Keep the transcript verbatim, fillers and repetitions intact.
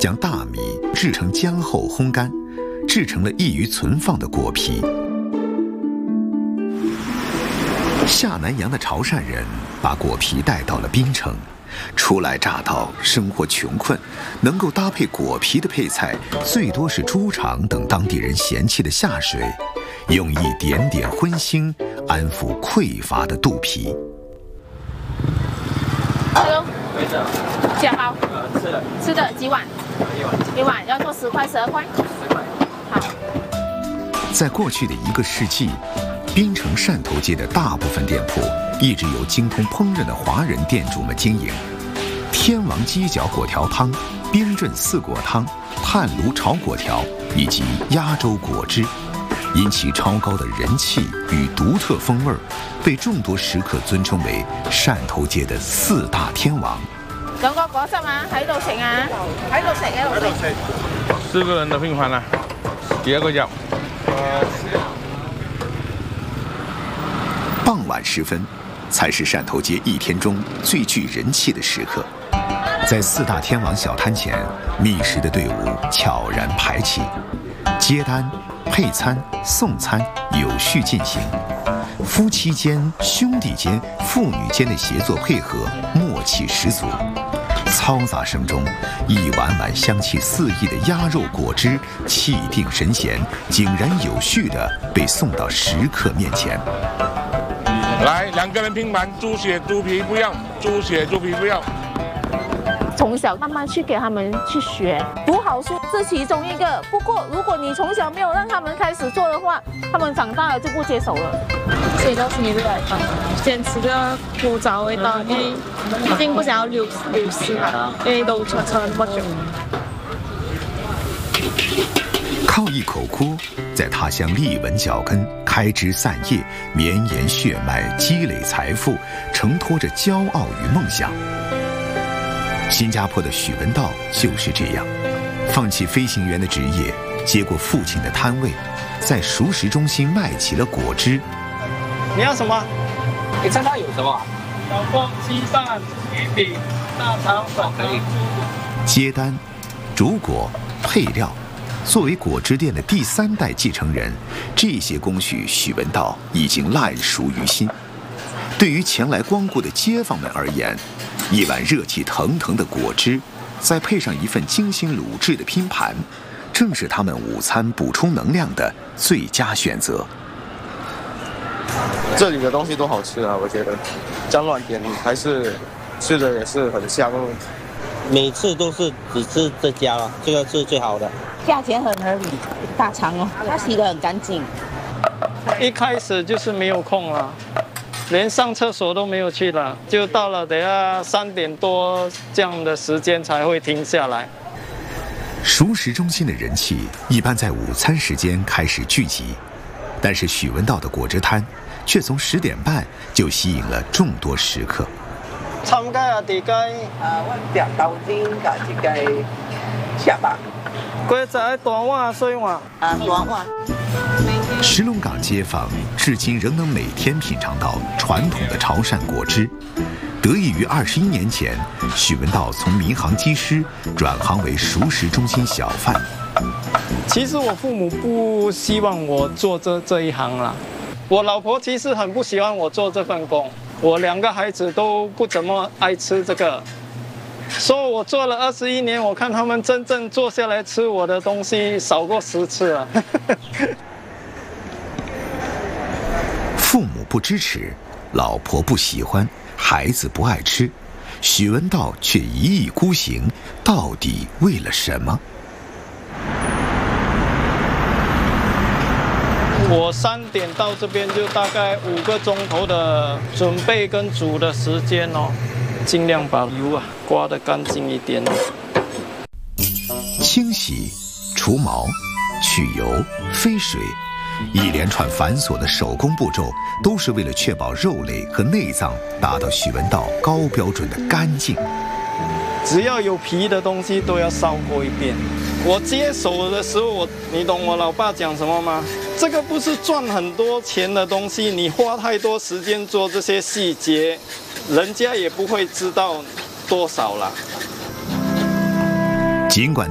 将大米制成浆后烘干，制成了易于存放的果皮。下南洋的潮汕人把果皮带到了槟城，初来乍到，生活穷困，能够搭配果皮的配菜最多是猪肠等当地人嫌弃的下水，用一点点荤腥安抚匮乏的肚皮。 吃喽，加包，吃的，吃的几碗？一碗，一碗要做十块、十二块？十块。好。 在过去的一个世纪，槟城汕头街的大部分店铺一直由精通烹饪的华人店主们经营。天王鸡脚果条汤、边镇四果汤、炭炉炒果条以及鸭粥果汁，因其超高的人气与独特风味，被众多食客尊称为汕頭街的四大天王。 兩個果汁啊，喺度食啊，喺度食喺度食。 四個人的拼盤啊，幾個人？ 傍晚时分，才是汕头街一天中最具人气的时刻。在四大天王小摊前，觅食的队伍悄然排起，接单、配餐、送餐有序进行。夫妻间、兄弟间、父女间的协作配合，默契十足。嘈杂声中，一碗碗香气四溢的鸭肉果汁气定神闲，井然有序地被送到食客面前。 来，两个人拼盘，猪血、猪皮不要，猪血、猪皮不要。 从小慢慢去给他们去学，读好书是其中一个。不过，如果你从小没有让他们开始做的话，他们长大了就不接手了。所以到星期六来放，先吃个古早味道，因为一定不想要流流失嘛，因为都传承了那么久。 靠一口锅，在他乡立稳脚跟，开枝散叶，绵延血脉，积累财富，承托着骄傲与梦想。新加坡的许文道就是这样，放弃飞行员的职业，接过父亲的摊位，在熟食中心卖起了果汁。 你要什么？ 你猜它有什么？ 小凤、鸡蛋、鱼饼、大肠粉可以。 接单、煮果、配料。作为果汁店的第三代继承人，这些工序许文道已经烂熟于心。对于前来光顾的街坊们而言，一碗热气腾腾的果汁，再配上一份精心卤制的拼盘，正是他们午餐补充能量的最佳选择。 这里的东西都好吃啊，我觉得江软点还是吃的也是很香。 每次都是只吃这家了，这个是最好的。 价钱很合理，大肠哦，它洗得很干净。 一开始就是没有空了，连上厕所都没有去了，就到了等下三点多这样的时间才会停下来。 熟食中心的人气一般在午餐时间开始聚集，但是许文道的果汁摊却从十点半就吸引了众多食客。 參加啊，地雞啊，我食豆尖加一個吃吧。 佢就喺大碗、細碗啊，大碗。 石龙岗街坊至今仍能每天品尝到传统的潮汕果汁，得益于二十一年前许文道从民航机师转行为熟食中心小贩。 其实我父母不希望我做这这一行啦，我老婆其实很不喜欢我做这份工，我两个孩子都不怎么爱吃这个。说我做了二十一年，我看他们真正坐下来吃我的东西少过十次了。 父母不支持，老婆不喜欢，孩子不爱吃，许文道却一意孤行，到底为了什么？ 我三点到这边就大概五个钟头的准备跟煮的时间哦。尽量把油啊刮得干净一点。 清洗、除毛、去油、飞水，一连串繁琐的手工步骤，都是为了确保肉类和内脏达到许文道高标准的干净。 只要有皮的东西都要烧过一遍。我接手的时候，我你懂我老爸讲什么吗？这个不是赚很多钱的东西，你花太多时间做这些细节，人家也不会知道多少啦。 尽管